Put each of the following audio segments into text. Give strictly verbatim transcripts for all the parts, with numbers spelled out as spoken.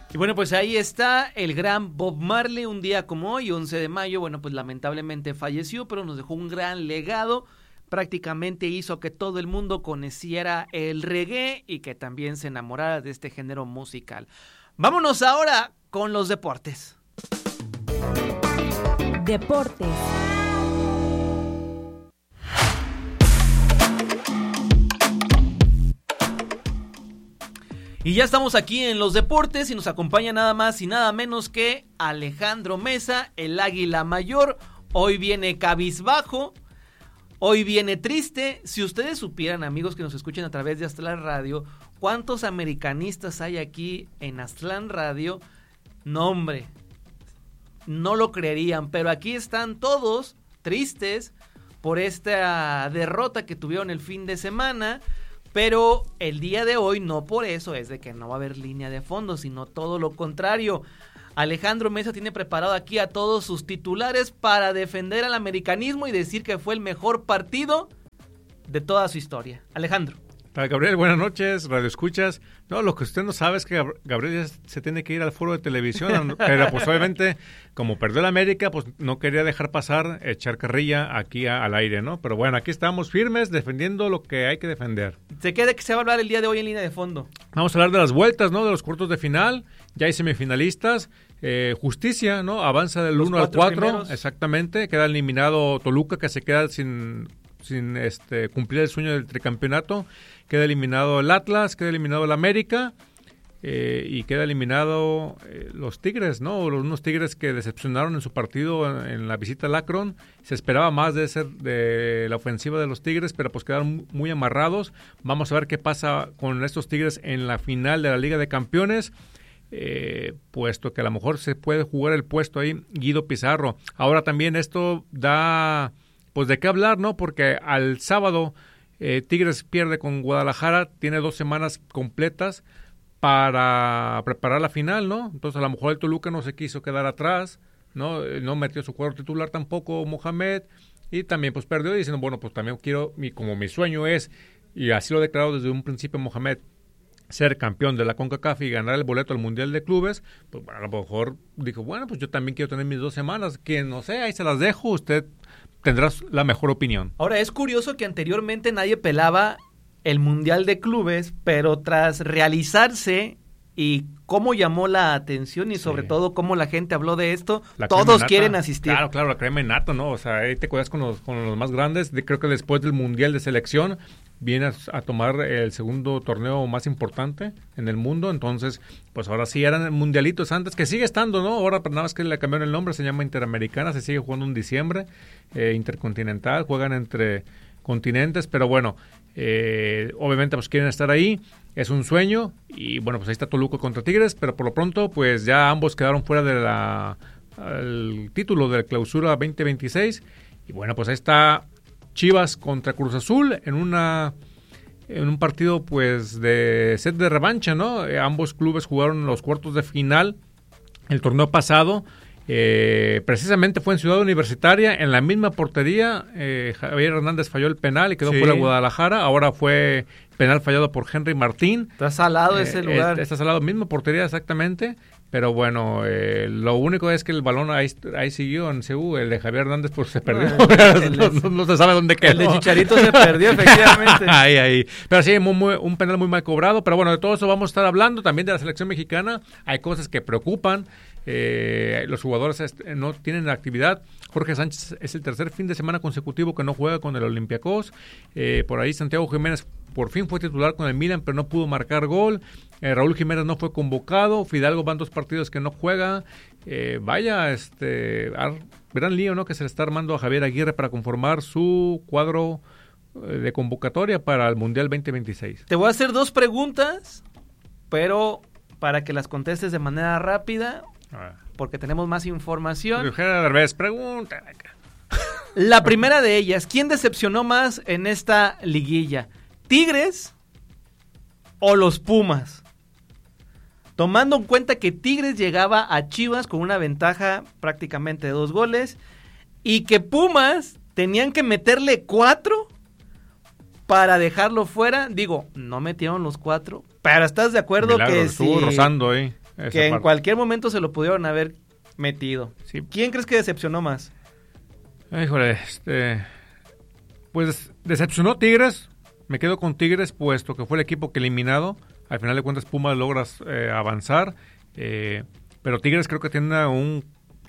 Y bueno, pues ahí está el gran Bob Marley, un día como hoy, once de mayo, bueno, pues lamentablemente falleció, pero nos dejó un gran legado, prácticamente hizo que todo el mundo conociera el reggae y que también se enamorara de este género musical. Vámonos ahora con los deportes. Deportes. Y ya estamos aquí en los deportes y nos acompaña nada más y nada menos que Alejandro Mesa, el Águila Mayor. Hoy viene cabizbajo, hoy viene triste. Si ustedes supieran, amigos que nos escuchan a través de Aztlán Radio, cuántos americanistas hay aquí en Aztlán Radio, no hombre, no lo creerían, pero aquí están todos tristes por esta derrota que tuvieron el fin de semana. Pero el día de hoy no por eso es de que no va a haber línea de fondo, sino todo lo contrario. Alejandro Mesa tiene preparado aquí a todos sus titulares para defender al americanismo y decir que fue el mejor partido de toda su historia. Alejandro. Para Gabriel, buenas noches, radio escuchas. No, lo que usted no sabe es que Gabriel ya se tiene que ir al foro de televisión, pero pues obviamente, como perdió la América, pues no quería dejar pasar, echar carrilla aquí a, al aire, ¿no? Pero bueno, aquí estamos firmes, defendiendo lo que hay que defender. ¿Se queda que se va a hablar el día de hoy en línea de fondo? Vamos a hablar de las vueltas, ¿no? De los cuartos de final, ya hay semifinalistas, eh, Justicia, ¿no? Avanza del uno al cuatro, exactamente, queda eliminado Toluca, que se queda sin... sin este cumplir el sueño del tricampeonato, queda eliminado el Atlas, queda eliminado el América eh, y queda eliminado eh, los Tigres, ¿no? Los unos Tigres que decepcionaron en su partido en, en la visita al Akron. Se esperaba más de ese, de la ofensiva de los Tigres, pero pues quedaron muy amarrados. Vamos a ver qué pasa con estos Tigres en la final de la Liga de Campeones. Eh, puesto que a lo mejor se puede jugar el puesto ahí Guido Pizarro. Ahora también esto da pues de qué hablar, ¿no? Porque al sábado eh, Tigres pierde con Guadalajara, tiene dos semanas completas para preparar la final, ¿no? Entonces a lo mejor el Toluca no se quiso quedar atrás, ¿no? No metió su cuadro titular tampoco Mohamed y también pues perdió y diciendo, bueno, pues también quiero, mi, como mi sueño es, y así lo he declarado desde un principio Mohamed, ser campeón de la CONCACAF y ganar el boleto al Mundial de Clubes, pues bueno, a lo mejor dijo, bueno, pues yo también quiero tener mis dos semanas, que no sé, ahí se las dejo, usted tendrás la mejor opinión. Ahora, es curioso que anteriormente nadie pelaba el Mundial de Clubes, pero tras realizarse y cómo llamó la atención y sobre sí. todo cómo la gente habló de esto, la todos quieren asistir. Claro, claro, la crema nata, ¿no? O sea, ahí te cuidas con los, con los más grandes. De, creo que después del Mundial de Selección viene a, a tomar el segundo torneo más importante en el mundo. Entonces, pues ahora sí eran mundialitos antes, que sigue estando, ¿no? Ahora nada más que le cambiaron el nombre, se llama Interamericana, se sigue jugando en diciembre, eh, intercontinental, juegan entre continentes, pero bueno, eh, obviamente pues quieren estar ahí, es un sueño y bueno, pues ahí está Toluca contra Tigres, pero por lo pronto pues ya ambos quedaron fuera de la el título de la clausura veinte veintiséis y bueno, pues ahí está Chivas contra Cruz Azul en una en un partido pues de set de revancha, ¿no? Eh, ambos clubes jugaron los cuartos de final el torneo pasado. Eh, precisamente fue en Ciudad Universitaria, en la misma portería, eh, Javier Hernández falló el penal y quedó sí. fuera Guadalajara, ahora fue penal fallado por Henry Martín. Está salado eh, ese lugar. Eh, está salado, misma portería exactamente, pero bueno, eh, lo único es que el balón ahí, ahí siguió en C U, el de Javier Hernández pues se perdió, el, no, no, no se sabe dónde quedó. El de Chicharito se perdió efectivamente. ahí, ahí, pero sí, muy, muy, un penal muy mal cobrado, pero bueno, de todo eso vamos a estar hablando, también de la selección mexicana, hay cosas que preocupan. Eh, los jugadores este, no tienen actividad. Jorge Sánchez es el tercer fin de semana consecutivo que no juega con el Olympiacos. Eh, por ahí Santiago Jiménez por fin fue titular con el Milan, pero no pudo marcar gol. Eh, Raúl Jiménez no fue convocado. Fidalgo van dos partidos que no juega. Eh, vaya, este gran lío, ¿no? Que se le está armando a Javier Aguirre para conformar su cuadro de convocatoria para el Mundial veinte veintiséis. Te voy a hacer dos preguntas, pero para que las contestes de manera rápida. Porque tenemos más información. Eugenio Derbez, pregunta. La primera de ellas, ¿quién decepcionó más en esta liguilla? ¿Tigres o los Pumas? Tomando en cuenta que Tigres llegaba a Chivas con una ventaja prácticamente de dos goles y que Pumas tenían que meterle cuatro para dejarlo fuera. Digo, no metieron los cuatro, pero ¿estás de acuerdo? Milagro, que estuvo si... rozando ahí. que parte. En cualquier momento se lo pudieron haber metido. Sí. ¿Quién crees que decepcionó más? Híjole, este, pues decepcionó Tigres. Me quedo con Tigres, puesto que fue el equipo que eliminado. Al final de cuentas, Pumas logras eh, avanzar. Eh, pero Tigres creo que tiene un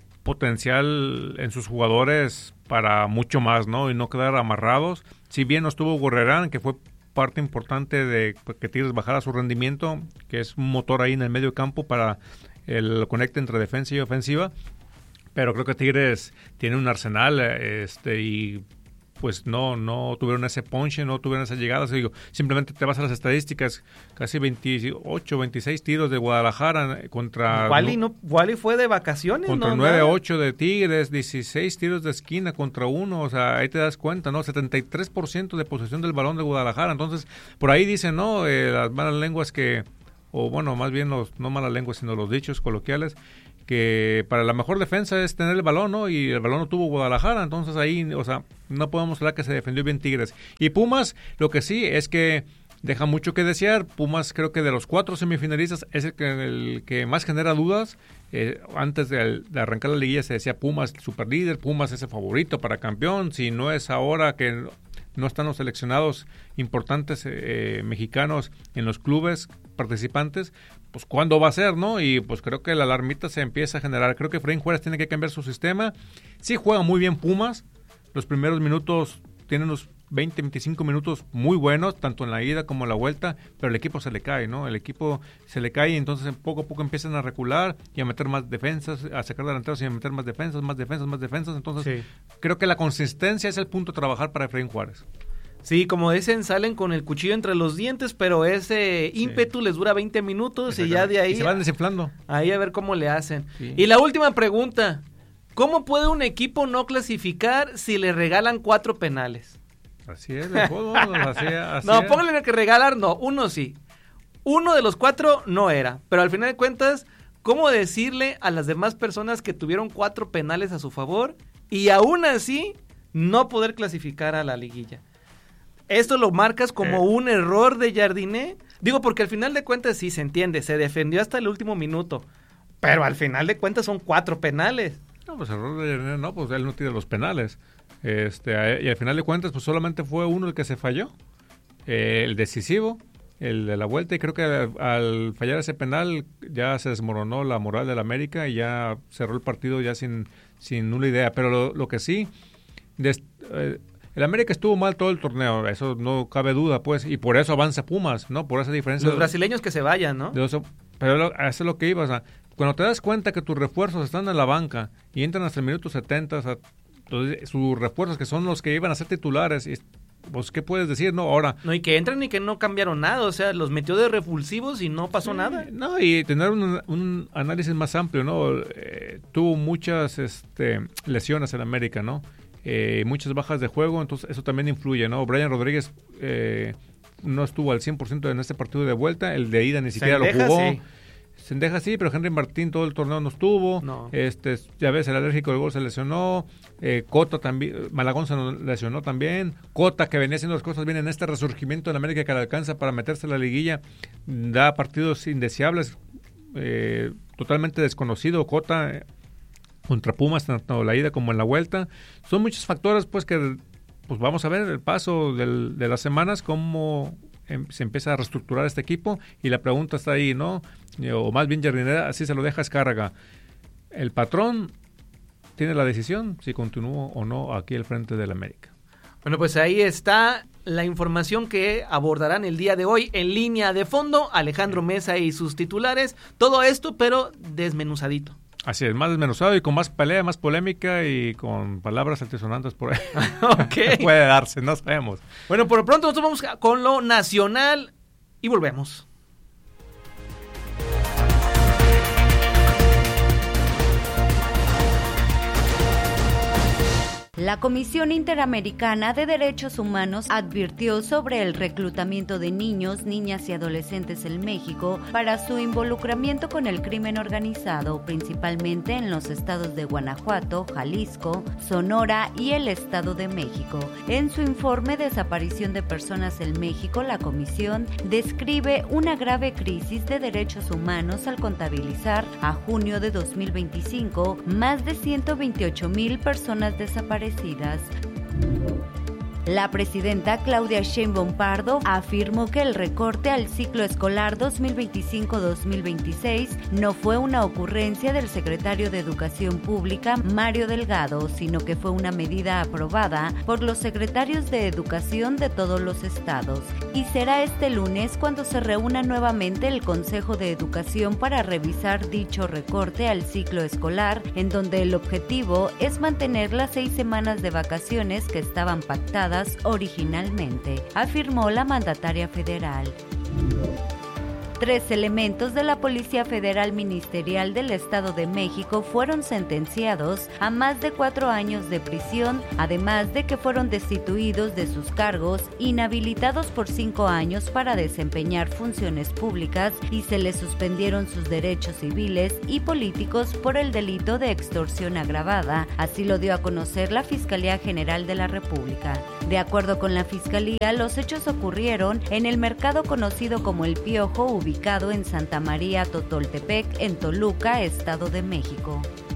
potencial en sus jugadores para mucho más, ¿no? Y no quedar amarrados. Si bien no estuvo Gorrerán, que fue parte importante de que Tigres bajara su rendimiento, que es un motor ahí en el medio campo para el conecte entre defensa y ofensiva. Pero creo que Tigres tiene un arsenal este y pues no no tuvieron ese punch, no tuvieron esas llegadas. Digo, simplemente te vas a las estadísticas, casi veintiocho, veintiséis tiros de Guadalajara contra... Wally, no, Wally fue de vacaciones, contra ¿no? nueve ocho de Tigres, dieciséis tiros de esquina contra uno, o sea, ahí te das cuenta, ¿no? setenta y tres por ciento de posesión del balón de Guadalajara. Entonces, por ahí dicen, ¿no? Eh, las malas lenguas que, o bueno, más bien los no malas lenguas, sino los dichos coloquiales, que para la mejor defensa es tener el balón, ¿no? Y el balón no tuvo Guadalajara, entonces ahí, o sea, no podemos hablar que se defendió bien Tigres. Y Pumas, lo que sí es que deja mucho que desear. Pumas creo que de los cuatro semifinalistas es el que, el que más genera dudas. Eh, antes de, de arrancar la liguilla se decía Pumas superlíder, Pumas es el favorito para campeón. Si no es ahora que no están los seleccionados importantes eh, mexicanos en los clubes participantes, pues ¿cuándo va a ser, no? Y pues creo que la alarmita se empieza a generar. Creo que Efraín Juárez tiene que cambiar su sistema. Sí juega muy bien Pumas. Los primeros minutos tienen unos veinte, veinticinco minutos muy buenos, tanto en la ida como en la vuelta, pero el equipo se le cae, ¿no? El equipo se le cae y entonces poco a poco empiezan a recular y a meter más defensas, a sacar delanteros y a meter más defensas, más defensas, más defensas. Entonces, sí, creo que la consistencia es el punto a trabajar para Efraín Juárez. Sí, como dicen, salen con el cuchillo entre los dientes, pero ese sí. ímpetu les dura veinte minutos y ya de ahí... Y se van desinflando. Ahí a ver cómo le hacen. Sí. Y la última pregunta, ¿cómo puede un equipo no clasificar si le regalan cuatro penales? Así es, de fútbol, así, así No, es. pónganle el que regalar, no, uno sí. Uno de los cuatro no era, pero al final de cuentas, ¿cómo decirle a las demás personas que tuvieron cuatro penales a su favor y aún así no poder clasificar a la liguilla? ¿Esto lo marcas como eh. un error de Jardiné? Digo, porque al final de cuentas sí se entiende, se defendió hasta el último minuto, pero al final de cuentas son cuatro penales. No, pues error de Jardiné no, pues él no tira los penales. Este, y al final de cuentas, pues solamente fue uno el que se falló, eh, el decisivo, el de la vuelta, y creo que al, al fallar ese penal ya se desmoronó la moral del América y ya cerró el partido ya sin, sin nula idea. Pero lo, lo que sí, des, eh, el América estuvo mal todo el torneo, eso no cabe duda, pues, y por eso avanza Pumas, ¿no? Por esa diferencia. Los brasileños que se vayan, ¿no? De eso, pero lo, eso es lo que iba, o sea, cuando te das cuenta que tus refuerzos están en la banca y entran hasta el minuto setenta, o sea, entonces, sus refuerzos que son los que iban a ser titulares, pues ¿qué puedes decir? No, ahora. No, y que entran y que no cambiaron nada, o sea, los metió de revulsivos y no pasó sí, nada. No, y tener un, un análisis más amplio, ¿no? Eh, tuvo muchas este, lesiones en América, ¿no? Eh, muchas bajas de juego, entonces eso también influye, ¿no? Brian Rodríguez eh, no estuvo al cien por ciento en este partido de vuelta, el de ida ni siquiera Sendeja, lo jugó. Sí. Sendeja sí, pero Henry Martín todo el torneo no estuvo. No. Este, ya ves, el alérgico del gol se lesionó. Eh, Cota también, Malagón se lesionó también. Cota, que venía haciendo las cosas bien en este resurgimiento en América que le alcanza para meterse a la liguilla, da partidos indeseables, eh, totalmente desconocido. Cota eh, contra Pumas, tanto la ida como en la vuelta. Son muchos factores, pues, que pues vamos a ver el paso del, de las semanas, cómo se empieza a reestructurar este equipo, y la pregunta está ahí, ¿no? O más bien Jardinera, así se lo deja Escárraga. El patrón tiene la decisión si continúa o no aquí al frente del América. Bueno, pues ahí está la información que abordarán el día de hoy en Línea de Fondo, Alejandro Mesa y sus titulares. Todo esto, pero desmenuzadito. Así es, más desmenuzado y con más pelea, más polémica y con palabras altisonantes por ahí. Ok. Puede darse, no sabemos. Bueno, por lo pronto nosotros vamos con lo nacional y volvemos. La La Comisión Interamericana de Derechos Humanos advirtió sobre el reclutamiento de niños, niñas y adolescentes en México para su involucramiento con el crimen organizado, principalmente en los estados de Guanajuato, Jalisco, Sonora y el Estado de México. En su informe Desaparición de personas en México, la comisión describe una grave crisis de derechos humanos al contabilizar a junio de dos mil veinticinco más de ciento veintiocho mil personas desaparecidas. La presidenta Claudia Sheinbaum Pardo afirmó que el recorte al ciclo escolar dos mil veinticinco dos mil veintiséis no fue una ocurrencia del secretario de Educación Pública, Mario Delgado, sino que fue una medida aprobada por los secretarios de Educación de todos los estados. Y será este lunes cuando se reúna nuevamente el Consejo de Educación para revisar dicho recorte al ciclo escolar, en donde el objetivo es mantener las seis semanas de vacaciones que estaban pactadas originalmente, afirmó la mandataria federal. Tres elementos de la Policía Federal Ministerial del Estado de México fueron sentenciados a más de cuatro años de prisión, además de que fueron destituidos de sus cargos, inhabilitados por cinco años para desempeñar funciones públicas y se les suspendieron sus derechos civiles y políticos por el delito de extorsión agravada. Así lo dio a conocer la Fiscalía General de la República. De acuerdo con la Fiscalía, los hechos ocurrieron en el mercado conocido como El Piojo, ubicado en Santa María Totoltepec, en Toluca, Estado de México.